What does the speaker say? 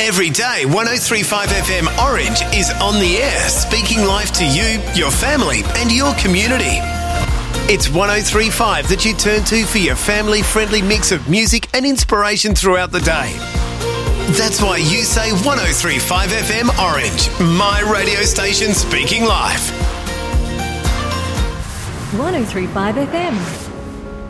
Every day, 103.5 FM Orange is on the air, speaking life to you, your family and your community. It's 103.5 that you turn to for your family-friendly mix of music and inspiration throughout the day. That's why you say 103.5 FM Orange, my radio station speaking life. 103.5 FM.